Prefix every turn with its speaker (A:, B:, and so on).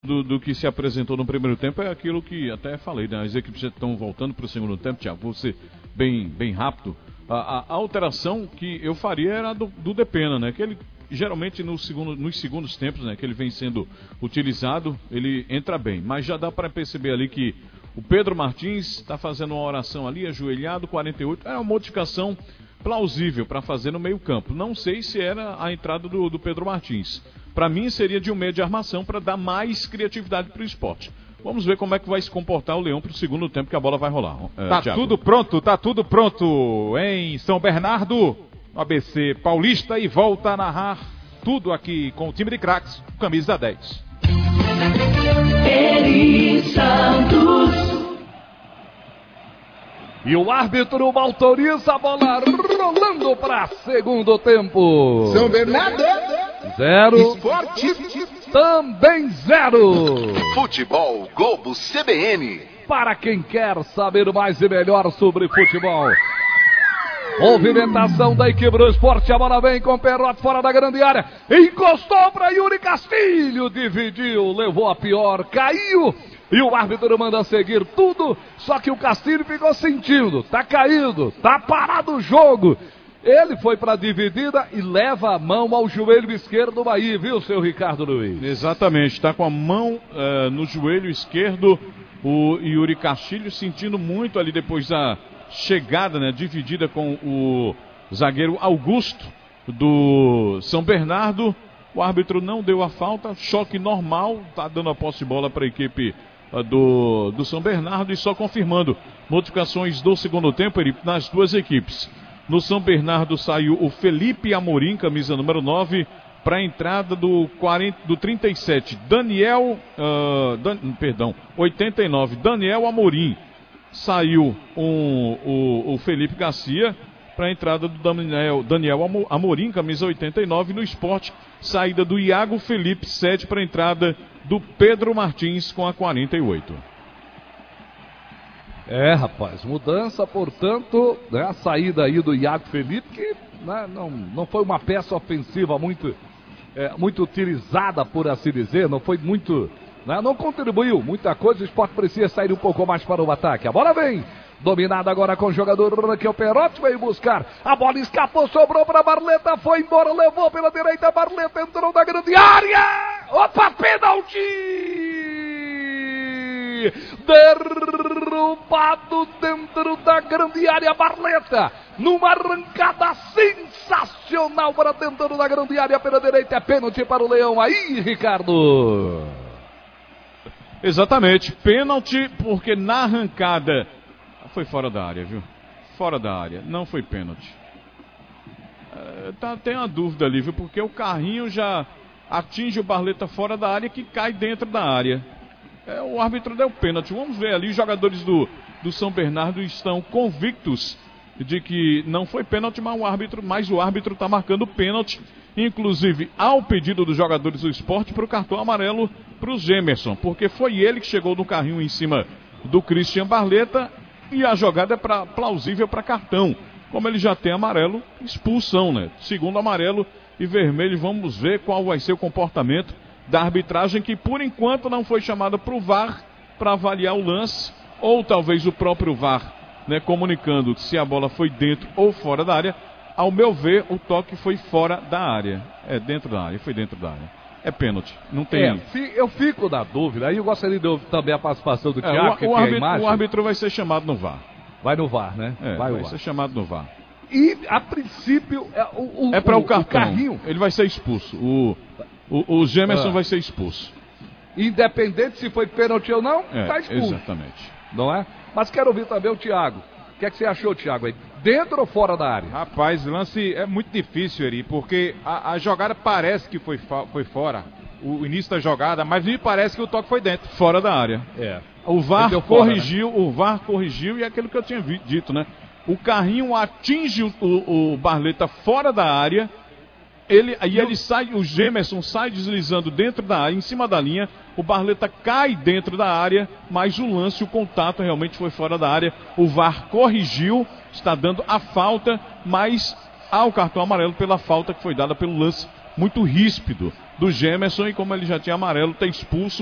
A: do que se apresentou no primeiro tempo é aquilo que até falei, né? As equipes já estão voltando para o segundo tempo, Thiago, vou ser bem rápido. A alteração que eu faria era do Depena, né? Que ele geralmente nos segundos tempos, né, que ele vem sendo utilizado, ele entra bem. Mas já dá para perceber ali que o Pedro Martins está fazendo uma oração ali, ajoelhado, 48. É uma modificação plausível para fazer no meio campo. Não sei se era a entrada do Pedro Martins. Para mim seria de um meio de armação para dar mais criatividade para o esporte. Vamos ver como é que vai se comportar o Leão para o segundo tempo que a bola vai rolar.
B: Tá tudo pronto em São Bernardo, no ABC Paulista, e volta a narrar tudo aqui com o time de craques, camisa 10.
C: Eri Santos.
D: E o árbitro autoriza a bola rolando para segundo tempo.
E: São Bernardo
D: 0.
E: Esporte
D: Também 0.
E: Futebol Globo CBN.
D: Para quem quer saber mais e melhor sobre futebol. Movimentação da equipe do Esporte. A bola vem com Perrotti fora da grande área. Encostou para Yuri Castilho. Dividiu, levou a pior, caiu. E o árbitro manda seguir tudo. Só que o Castilho ficou sentindo. Tá caído, tá parado o jogo. Ele foi para a dividida e leva a mão ao joelho esquerdo aí, viu, seu Ricardo Luiz?
A: Exatamente, está com a mão no joelho esquerdo. O Yuri Castilho sentindo muito ali depois da chegada, né, dividida com o zagueiro Augusto do São Bernardo. O árbitro não deu a falta, choque normal, tá dando a posse de bola para a equipe do São Bernardo e só confirmando modificações do segundo tempo nas duas equipes. No São Bernardo saiu o Felipe Amorim, camisa número 9, para a entrada do 37, 89, Daniel Amorim. Saiu o Felipe Garcia para a entrada do Daniel Amorim, camisa 89, no Esporte. Saída do Iago Felipe, 7, para a entrada do Pedro Martins com a 48.
D: Rapaz, mudança, portanto, né, a saída aí do Iago Felipe, que né, não foi uma peça ofensiva muito utilizada, por assim dizer, não foi muito, né, não contribuiu muita coisa. O Sport precisa sair um pouco mais para o ataque. A bola vem, dominada agora com o jogador que é o Perrotti, veio buscar, a bola escapou, sobrou para Barleta, foi embora, levou pela direita, Barleta entrou na grande área, opa, pênalti! Derrubado dentro da grande área, Barleta, numa arrancada sensacional para dentro da grande área pela direita. É pênalti para o Leão aí, Ricardo.
A: Exatamente, pênalti, porque na arrancada foi fora da área, viu? Fora da área, não foi pênalti. Tem uma dúvida ali, viu? Porque o carrinho já atinge o Barleta fora da área, que cai dentro da área. O árbitro deu pênalti. Vamos ver ali, os jogadores do São Bernardo estão convictos de que não foi pênalti, mas o árbitro está marcando pênalti, inclusive ao pedido dos jogadores do Esporte, para o cartão amarelo para o Gemerson, porque foi ele que chegou no carrinho em cima do Christian Barleta e a jogada é plausível para cartão. Como ele já tem amarelo, expulsão, né? Segundo amarelo e vermelho, vamos ver qual vai ser o comportamento da arbitragem, que por enquanto não foi chamada para o VAR para avaliar o lance, ou talvez o próprio VAR, né, comunicando se a bola foi dentro ou fora da área. Ao meu ver, o toque foi fora da área. Dentro da área, foi dentro da área. É pênalti, não tem...
D: Eu fico na dúvida, aí eu gostaria de ouvir também a participação do Thiago,
A: o árbitro vai ser chamado no VAR.
D: Vai no VAR, né?
A: Vai ser chamado no VAR.
D: E, a princípio,
A: para o cartão.
D: Carrinho.
A: Ele vai ser expulso. O Gemerson vai ser expulso.
D: Independente se foi pênalti ou não, está expulso.
A: Exatamente.
D: Não é? Mas quero ouvir também o Thiago. O que é que você achou, Thiago, aí? Dentro ou fora da área?
B: Rapaz, o lance é muito difícil ali, porque a jogada parece que foi fora, o início da jogada, mas me parece que o toque foi dentro.
A: Fora da área. O VAR corrigiu, né? O VAR corrigiu, e é aquilo que eu tinha dito, né? O carrinho atinge o Barleta fora da área. Ele sai, o Gemerson sai deslizando dentro da área, em cima da linha. O Barleta cai dentro da área, mas o lance, o contato realmente foi fora da área. O VAR corrigiu, está dando a falta, mas há o cartão amarelo pela falta que foi dada pelo lance muito ríspido do Gemerson. E como ele já tinha amarelo, está expulso.